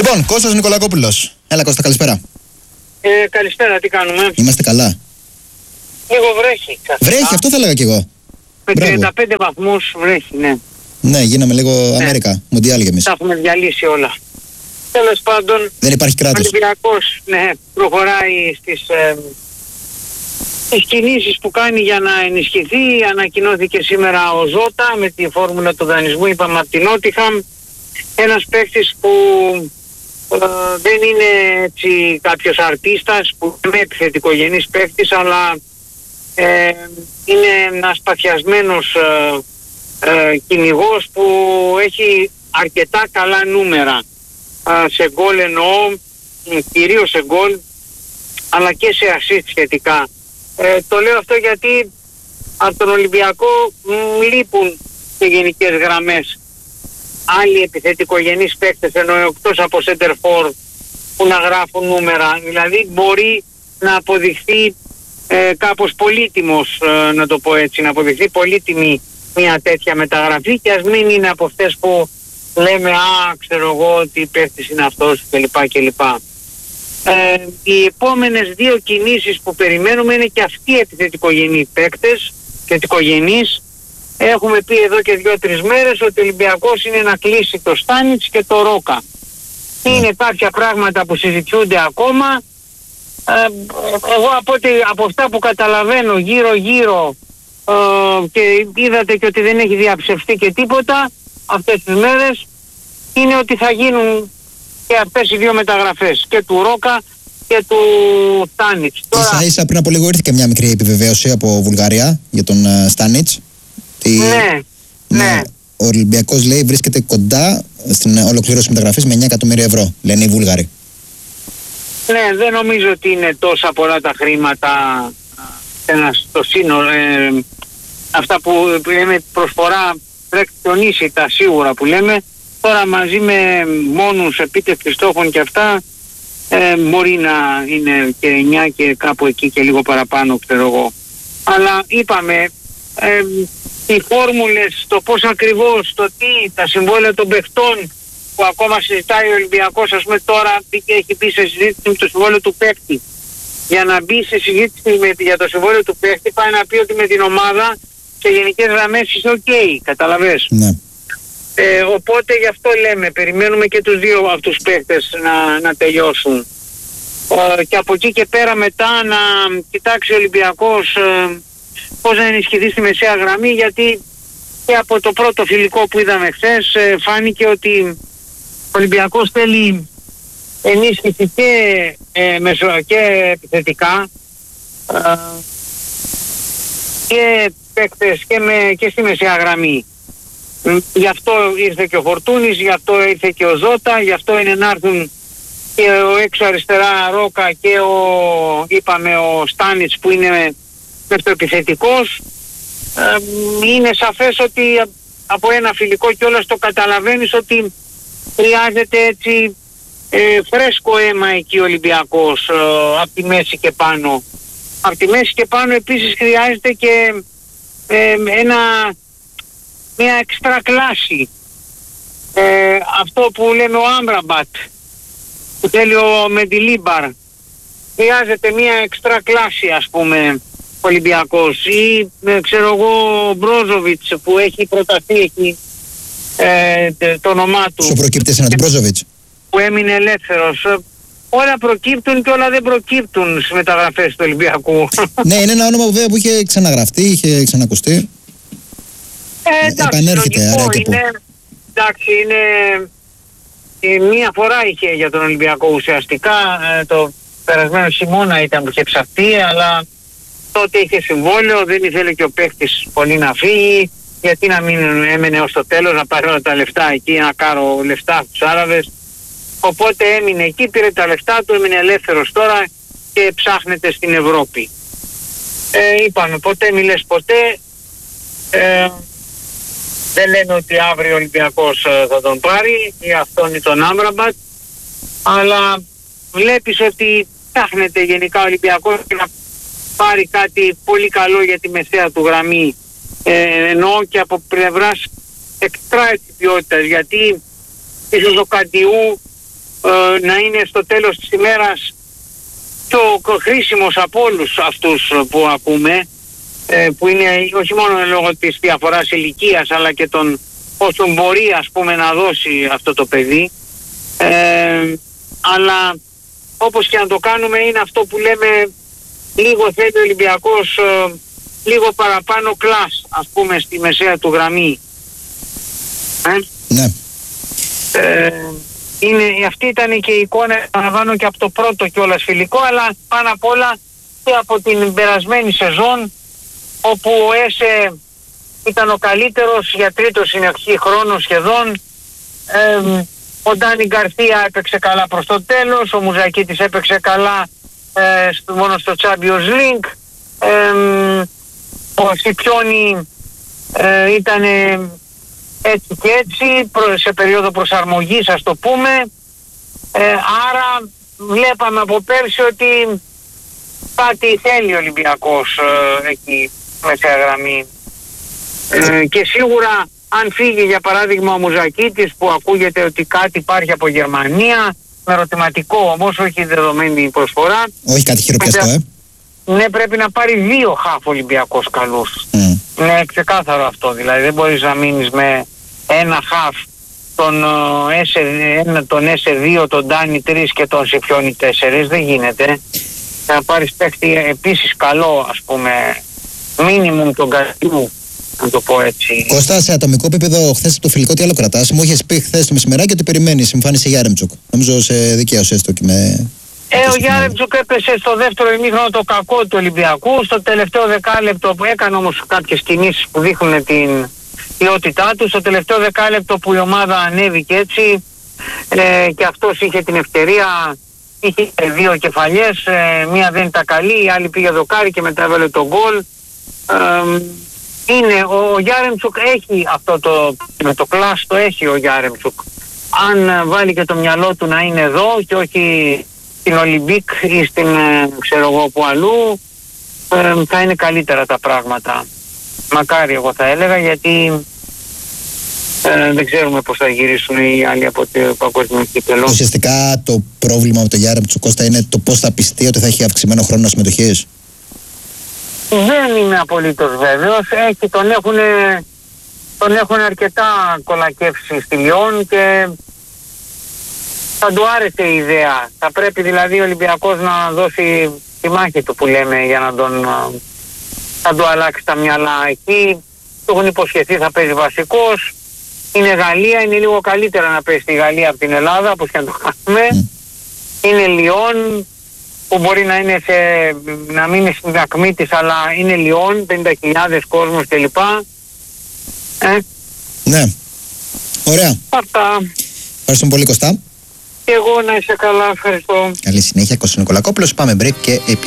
Λοιπόν, Κώστας Νικολακόπουλος. Έλα Κώστα, καλησπέρα. Καλησπέρα, τι κάνουμε? Είμαστε καλά. Λίγο βρέχει. Βρέχει, αυτό θα έλεγα κι εγώ. Με Μπράβο. 35 βαθμούς βρέχει, ναι. Ναι, γίναμε λίγο Αμέρικα, Μουντιάλ για εμείς. Τα έχουμε διαλύσει όλα. Τέλος πάντων, Δεν υπάρχει ο κράτος. Ολυμπιακός προχωράει στις κινήσεις που κάνει για να ενισχυθεί. Ανακοινώθηκε σήμερα ο Ζώτα με τη φόρμουλα του δανεισμού, είπαμε, από την Νότιχαμ. Ένας παίκτης που δεν είναι έτσι κάποιος αρτίστας, που είναι επιθετικογενής παίκτης, αλλά είναι ένας παθιασμένος κυνηγός που έχει αρκετά καλά νούμερα σε γκολ, εννοώ κυρίως σε γκολ, αλλά και σε ασίστ σχετικά. Το λέω αυτό γιατί από τον Ολυμπιακό λείπουν σε γενικές γραμμές άλλοι επιθετικογενείς παίκτες, ενώ εκτός από center for που να γράφουν νούμερα. Δηλαδή μπορεί να αποδειχθεί κάπως πολύτιμος, να το πω έτσι, να αποδειχθεί πολύτιμη μια τέτοια μεταγραφή, και ας μην είναι από αυτές που λέμε ξέρω εγώ τι παίκτης είναι αυτός κλπ. Οι επόμενες δύο κινήσεις που περιμένουμε είναι και αυτοί επιθετικογενείς παίκτες, επιθετικογενείς. Έχουμε πει εδώ και 2-3 μέρες ότι ο Ολυμπιακός είναι να κλείσει το Στάνιτς και το Ρόκα. Είναι κάποια πράγματα που συζητιούνται ακόμα. Εγώ από αυτά που καταλαβαίνω γύρω και είδατε και ότι δεν έχει διαψευστεί και τίποτα αυτές τις μέρες, είναι ότι θα γίνουν και αυτές οι δύο μεταγραφές, και του Ρόκα και του Στάνιτς. Ίσα ίσα πριν από λίγο ήρθε και μια μικρή επιβεβαίωση από Βουλγαρία για τον Στάνιτς. Ναι. Ο Ολυμπιακός, λέει, βρίσκεται κοντά στην ολοκλήρωση μεταγραφής με 9 εκατομμύρια ευρώ, λένε οι Βούλγαροι. Ναι, δεν νομίζω ότι είναι τόσα πολλά τα χρήματα στο σύνολο. Αυτά που λέμε προσφορά πρεκτονίσιτα σίγουρα που λέμε. Τώρα μαζί με μόνους επίτευξης στόχων και αυτά μπορεί να είναι και 9 και κάπου εκεί και λίγο παραπάνω, ξέρω εγώ. Αλλά είπαμε, οι φόρμουλες, το πώς ακριβώς, το τι, τα συμβόλαια των παιχτών που ακόμα συζητάει ο Ολυμπιακός, ας πούμε τώρα έχει μπει σε συζήτηση με το συμβόλαιο του παίκτη. Για να μπει σε συζήτηση για το συμβόλαιο του παίκτη πάει να πει ότι με την ομάδα σε γενικές γραμμές είσαι ok, καταλαβες. Ναι. Οπότε γι' αυτό λέμε, περιμένουμε και τους δύο από τους παίκτες να τελειώσουν. Και από εκεί και πέρα μετά να κοιτάξει ο Ολυμπιακός πώς να ενισχυθεί στη μεσαία γραμμή, γιατί και από το πρώτο φιλικό που είδαμε χθες φάνηκε ότι ο Ολυμπιακός θέλει ενίσχυση και επιθετικά και παίκτες και στη μεσαία γραμμή. Γι' αυτό ήρθε και ο Φορτούνης, γι' αυτό ήρθε και ο Ζώτα, γι' αυτό είναι να έρθουν και ο έξω αριστερά Ρόκα και ο Στάνιτς που είναι μεσοεπιθετικός. Είναι σαφές ότι από ένα φιλικό κιόλας το καταλαβαίνεις ότι χρειάζεται έτσι φρέσκο αίμα εκεί ο Ολυμπιακός από τη μέση και πάνω. Από τη μέση και πάνω επίσης χρειάζεται και μια εξτρά κλάση. Αυτό που λέμε ο Άμραμπατ που θέλει ο Μεντιλίμπαρ. Χρειάζεται μια εξτρά κλάση, ας πούμε, Ολυμπιακός, ή ξέρω εγώ ο Μπρόζοβιτς που έχει προταθεί εκεί το όνομά του. Σου προκύπτει εσένα τον Μπρόζοβιτς? Που έμεινε ελεύθερος. Όλα προκύπτουν και όλα δεν προκύπτουν στις μεταγραφές του Ολυμπιακού. Ναι, είναι ένα όνομα βέβαια που είχε ξαναγραφτεί, είχε ξανακουστεί. Επανέρχεται άρα και πού. Εντάξει, είναι μία φορά είχε για τον Ολυμπιακό ουσιαστικά, το περασμένο χειμώνα ήταν που είχε ψαχτεί, αλλά τότε είχε συμβόλαιο, δεν ήθελε και ο παίκτης πολύ να φύγει, γιατί να μην έμενε ως το τέλος, να πάρει όλα τα λεφτά εκεί, να κάνω λεφτά στους Άραβες. Οπότε έμεινε εκεί, πήρε τα λεφτά του, έμεινε ελεύθερος τώρα και ψάχνεται στην Ευρώπη. Είπαμε, ποτέ μη λες ποτέ. Δεν λένε ότι αύριο ο Ολυμπιακός θα τον πάρει ή αυτόν ή τον Άμραμπατ, αλλά βλέπεις ότι ψάχνεται γενικά ο Ολυμπιακός και να πάρει κάτι πολύ καλό για τη μεσαία του γραμμή, εννοώ και από πλευράς εξτρά ποιότητας, γιατί ίσως ο Καντιού να είναι στο τέλος της ημέρας πιο χρήσιμος από όλους αυτούς που ακούμε, που είναι όχι μόνο λόγω της διαφοράς ηλικίας αλλά και των όσων μπορεί ας πούμε να δώσει αυτό το παιδί, αλλά όπως και να το κάνουμε είναι αυτό που λέμε, λίγο θέλει ο Ολυμπιακός λίγο παραπάνω κλάς ας πούμε στη μεσαία του γραμμή. Ναι. Αυτή ήταν και η εικόνα, αναβάνω, και από το πρώτο κιόλας φιλικό, αλλά πάνω απ' όλα και από την περασμένη σεζόν, όπου ο Έσε ήταν ο καλύτερος για τρίτο συνεχή χρόνο σχεδόν. Ο Ντάνι Γκαρθία έπαιξε καλά προς το τέλος, ο Μουζακίτης έπαιξε καλά μόνο στο Champions League, ο Σιπιόνι ήταν έτσι και έτσι σε περίοδο προσαρμογής ας το πούμε, άρα βλέπαμε από πέρσι ότι κάτι θέλει ο Ολυμπιακός εκεί μεσαία γραμμή, και σίγουρα αν φύγει για παράδειγμα ο Μουζακίτης, που ακούγεται ότι κάτι υπάρχει από Γερμανία, με ερωτηματικό όμως, όχι δεδομένη προσφορά, όχι κάτι χειροπιαστό, ναι, πρέπει να πάρει 2 χαφ Ολυμπιακός καλούς. Είναι ξεκάθαρο αυτό, δηλαδή δεν μπορείς να μείνεις με ένα χαφ τον S2, τον Ντάνι 3 και τον Σιπιόνι 4, δεν γίνεται. Θα πάρεις παίχτη επίσης καλό, ας πούμε, μίνιμουμ τον Γκαρδιού, να το πω έτσι. Κώστα, σε ατομικό επίπεδο, χθες από το φιλικό τι άλλο κρατάς? Μου είχες πει χθες το μεσημεράκι ότι περιμένεις εμφάνιση Γιάρεμτσουκ. Νομίζω σε δικαίωσες το και με... Ο Γιάρεμτσουκ έπεσε στο δεύτερο ημίχρονο το κακό του Ολυμπιακού. Στο τελευταίο δεκάλεπτο που έκανε όμως κάποιες κινήσεις που δείχνουν την ποιότητά του. Στο τελευταίο δεκάλεπτο που η ομάδα ανέβηκε έτσι, και αυτός είχε την ευκαιρία, είχε 2 κεφαλιές, μία δεν ήταν καλή, η άλλη πήγε δοκάρι και μετά έβαλε το γκολ. Ο Γιάρεμτσουκ έχει αυτό με το κλάσ, το έχει ο Γιάρεμτσουκ. Αν βάλει και το μυαλό του να είναι εδώ και όχι στην Ολυμπίκ ή στην ξέρω εγώ που αλλού, θα είναι καλύτερα τα πράγματα. Μακάρι, εγώ θα έλεγα, γιατί δεν ξέρουμε πώς θα γυρίσουν οι άλλοι από το παγκόσμιο κύπελλο. Ουσιαστικά το πρόβλημα με τον Γιάρεμτσουκ, Κώστα, είναι το πώς θα πιστεί ότι θα έχει αυξημένο χρόνο συμμετοχής. Δεν είμαι απολύτως βέβαιος. Τον έχουν αρκετά κολακεύσει στη Λιόν και θα του άρεσε η ιδέα. Θα πρέπει δηλαδή ο Ολυμπιακός να δώσει τη μάχη του, που λέμε, για να του αλλάξει τα μυαλά. Εκεί του έχουν υποσχεθεί θα παίζει βασικός. Είναι Γαλλία, είναι λίγο καλύτερα να παίζει στη Γαλλία από την Ελλάδα, όπως και να το κάνουμε. Είναι Λιόν, που μπορεί να μην είναι στην ακμή της, αλλά είναι Λιόν, 50.000 κόσμος κλπ. Ναι. Ωραία. Αυτά. Ευχαριστούμε πολύ, Κωστά. Και εγώ, να είσαι καλά, ευχαριστώ. Καλή συνέχεια, Κώστας Νικολακόπουλος. Πάμε break και